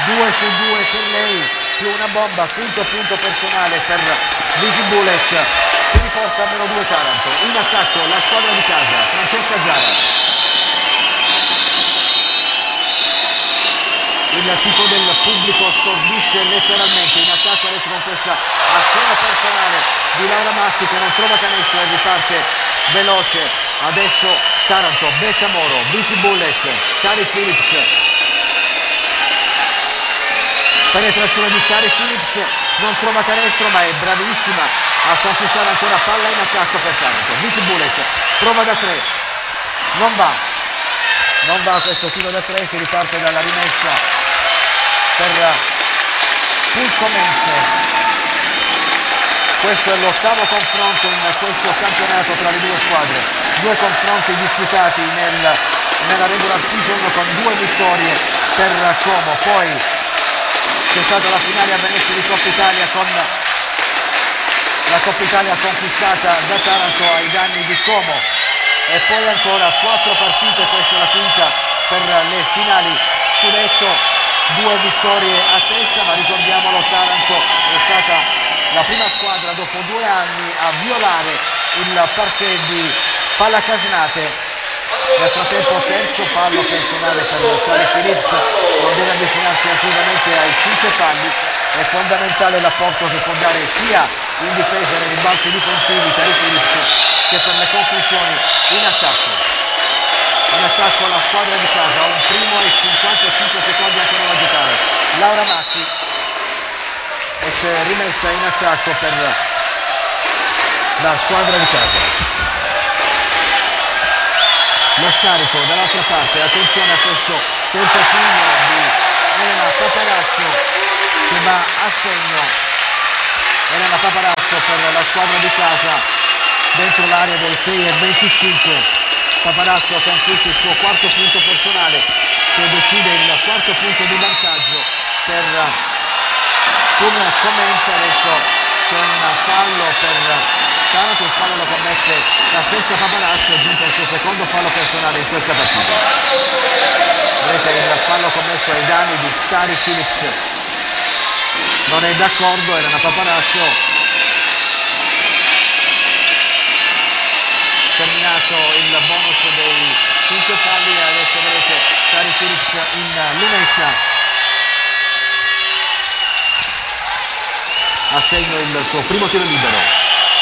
2 su 2 per lei, più una bomba, quinto punto personale per Vicky Bullet. Si riporta a -2 Taranto. In attacco la squadra di casa, Francesca Zara. Il tifo del pubblico stordisce letteralmente. In attacco adesso con questa azione personale di Laura Matti che non trova canestro e riparte veloce. Adesso Taranto, Betta Moro, Vicky Bullet, Tari Phillips. Penetrazione di Tari Phillips, non trova canestro ma è bravissima a conquistare ancora palla in attacco per Taranto. Vicky Bullet prova da 3, non va questo tiro da 3, si riparte dalla rimessa per Pulcomense. Questo è l'8º confronto in questo campionato tra le due squadre, 2 confronti disputati nella regular season con 2 vittorie per Como. Poi c'è stata la finale a Venezia di Coppa Italia con la Coppa Italia conquistata da Taranto ai danni di Como e poi ancora 4 partite, questa è la quinta per le finali scudetto, 2 vittorie a testa, ma ricordiamolo, Taranto è stata la prima squadra dopo 2 anni a violare il parquet di Pallacasnate. Nel frattempo terzo fallo personale per Tari Phillips, non deve avvicinarsi assolutamente ai 5 falli, è fondamentale l'apporto che può dare sia in difesa nei rimbalzi difensivi Tari Phillips che per le conclusioni in attacco. In attacco la squadra di casa, un primo e 55 secondi ancora da giocare. Laura Matti e c'è rimessa in attacco per la squadra di casa. Lo scarico dall'altra parte, attenzione a questo tentativo di Elena Paparazzo che va a segno. Elena Paparazzo per la squadra di casa dentro l'area del 6,25. Paparazzo conquista il suo 4º punto personale che decide il 4º punto di vantaggio per Comensa. Adesso c'è un fallo per Taranto, il fallo lo commette la stessa Paparazzo, giunto al suo 2º fallo personale in questa partita. Vedete il fallo commesso ai danni di Tari Phillips, non è d'accordo Elena Paparazzo. Terminato il bonus dei 5 falli e adesso vedete Tari Phillips in lunetta a segno il suo primo tiro libero.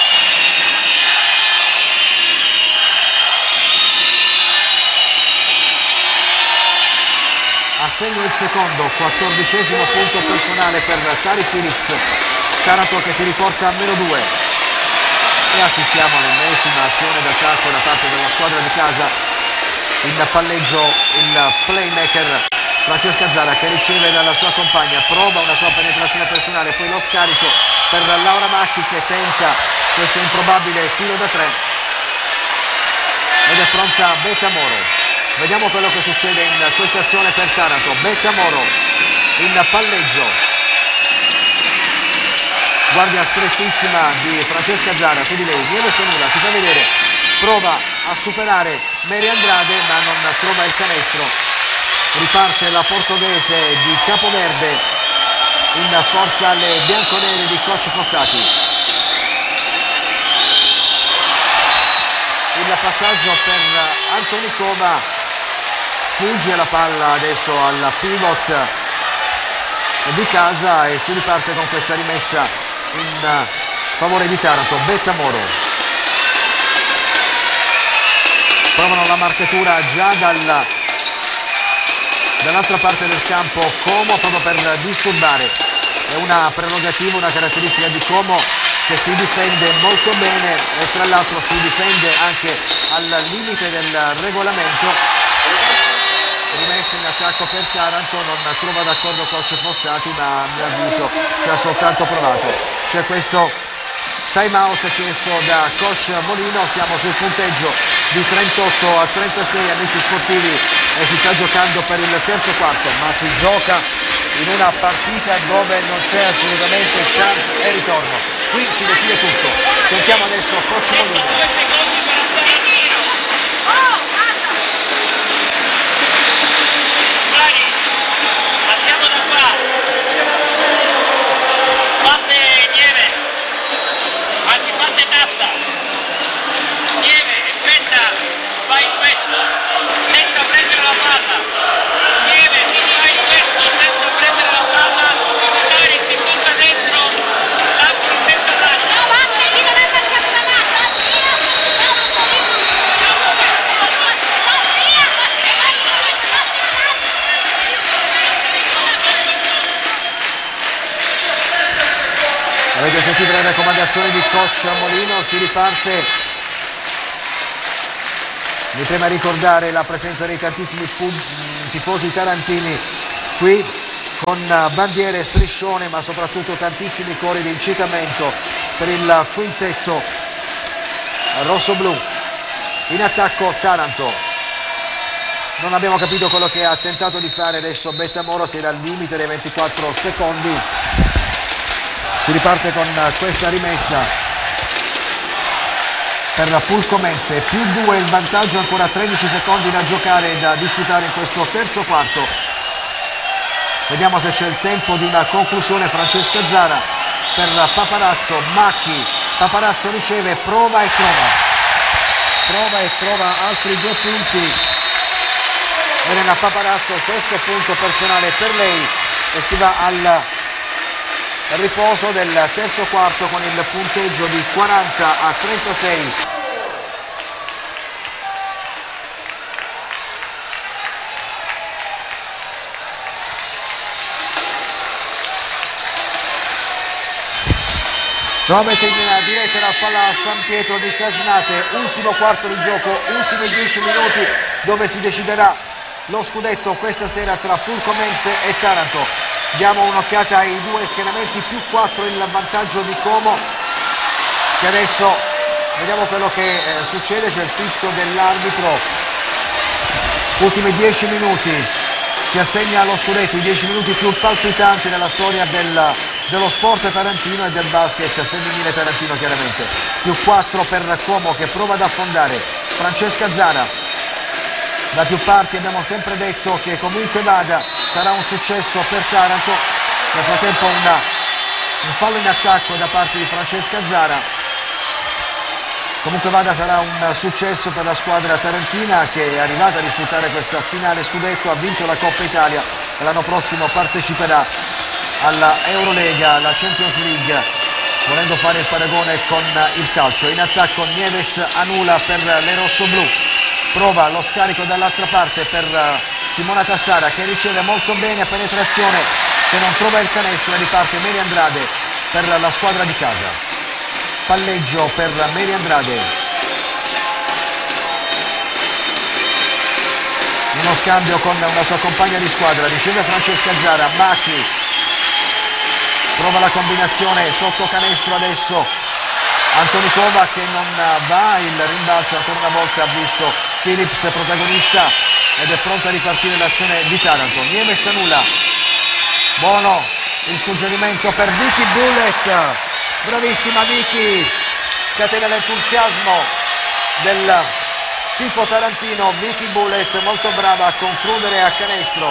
A segno il secondo, 14° punto personale per Tari Phillips. Taranto che si riporta a -2. E assistiamo all'ennesima azione d'attacco da parte della squadra di casa. In palleggio il playmaker Francesca Zara che riceve dalla sua compagna, prova una sua penetrazione personale, poi lo scarico per Laura Macchi che tenta questo improbabile tiro da 3 ed è pronta Betta Moro. Vediamo quello che succede in questa azione per Taranto. Betta Moro in palleggio, guardia strettissima di Francesca Zara su di lei, Nieve Sonura si fa vedere, prova a superare Mary Andrade ma non trova il canestro. Riparte la portoghese di Capoverde in forza alle bianconere di coach Fossati. Il passaggio per Antonikova, sfugge la palla adesso al pivot di casa e si riparte con questa rimessa in favore di Taranto. Betta Moro, provano la marcatura già dall'altra parte del campo Como proprio per disturbare. È una prerogativa, una caratteristica di Como che si difende molto bene e tra l'altro si difende anche al limite del regolamento. Rimessa in attacco per Taranto, non trova d'accordo coach Fossati ma a mio avviso ci ha soltanto provato. C'è questo time out chiesto da coach Molino, siamo sul punteggio di 38-36 amici sportivi e si sta giocando per il terzo quarto, ma si gioca in una partita dove non c'è assolutamente chance e ritorno. Qui si decide tutto. Sentiamo adesso coach Molino. Passiamo da qua. Avete sentito le raccomandazioni di coach Molino, si riparte. Mi preme ricordare la presenza dei tantissimi tifosi tarantini qui, con bandiere, striscione, ma soprattutto tantissimi cori di incitamento per il quintetto rossoblu. In attacco Taranto. Non abbiamo capito quello che ha tentato di fare adesso Bettamoro, si era al limite dei 24 secondi. Si riparte con questa rimessa per la Pulcomense, +2 il vantaggio, ancora 13 secondi da giocare e da disputare in questo terzo quarto. Vediamo se c'è il tempo di una conclusione. Francesca Zara per Paparazzo, Macchi, Paparazzo riceve, prova e trova altri 2 punti. Elena Paparazzo, sesto punto personale per lei e si va al riposo del terzo quarto con il punteggio di 40-36. Nuovamente in diretta dal Palla San Pietro di Casnate, ultimo quarto di gioco, ultimi 10 minuti dove si deciderà lo scudetto questa sera tra Pulcomense e Taranto. Diamo un'occhiata ai 2 schieramenti, +4 il vantaggio di Como, che adesso vediamo quello che succede, c'è il fischio dell'arbitro. Ultimi 10 minuti, si assegna lo scudetto, i 10 minuti più palpitanti nella storia dello sport tarantino e del basket femminile tarantino chiaramente. +4 per Como che prova ad affondare. Francesca Zara. Da più parti abbiamo sempre detto che comunque vada sarà un successo per Taranto. Nel frattempo un fallo in attacco da parte di Francesca Zara. Comunque vada sarà un successo per la squadra tarantina, che è arrivata a disputare questa finale scudetto, ha vinto la Coppa Italia e l'anno prossimo parteciperà alla Eurolega, alla Champions League, volendo fare il paragone con il calcio. In attacco Nieves Anula per le rossoblu. Prova lo scarico dall'altra parte per Simona Tassara, che riceve molto bene, a penetrazione che non trova il canestro, e riparte Mary Andrade per la squadra di casa. Palleggio per Mary Andrade. Uno scambio con una sua compagna di squadra, riceve Francesca Zara, Macchi prova la combinazione sotto canestro adesso. Antonikova che non va, il rimbalzo ancora una volta ha visto Phillips protagonista ed è pronta a ripartire l'azione di Taranto. Nieves Anula, buono il suggerimento per Vicky Bullet, bravissima Vicky, scatena l'entusiasmo del tifo tarantino. Vicky Bullet molto brava a concludere a canestro.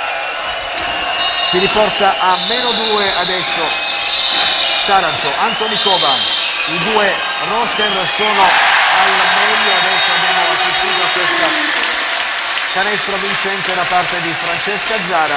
Si riporta a -2 adesso Taranto. Antonikova. I 2 roster sono al meglio, adesso abbiamo assistito a questo canestro vincente da parte di Francesca Zara.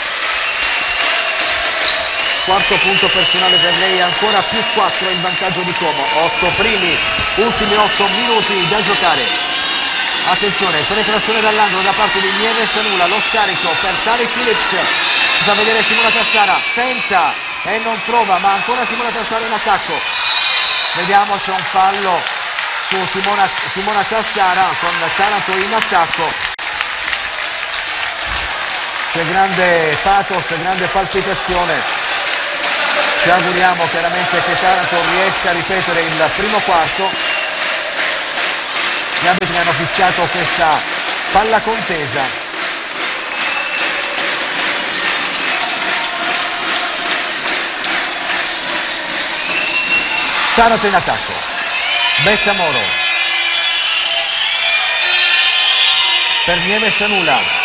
Quarto punto personale per lei, ancora +4 il vantaggio di Como. 8 primi, ultimi 8 minuti da giocare. Attenzione, penetrazione dall'angolo da parte di Nieves Anula, lo scarico per Tari Phillips, si fa vedere Simona Tassara, tenta e non trova, ma ancora Simona Tassara in attacco. Vediamo, c'è un fallo su Simona Tassara con Taranto in attacco. C'è grande pathos, grande palpitazione. Ci auguriamo chiaramente che Taranto riesca a ripetere il primo quarto. Gli arbitri hanno fischiato questa palla contesa. Taranto in attacco. Bettamoro per Nieves Anula.